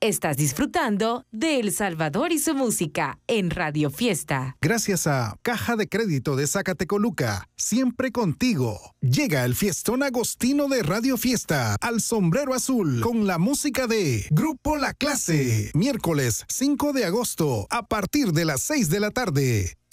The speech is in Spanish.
Estás disfrutando de El Salvador y su música en Radio Fiesta. Gracias a Caja de Crédito de Zacatecoluca, siempre contigo. Llega el fiestón agostino de Radio Fiesta al Sombrero Azul con la música de Grupo La Clase. Miércoles 5 de agosto a partir de las 6 de la tarde.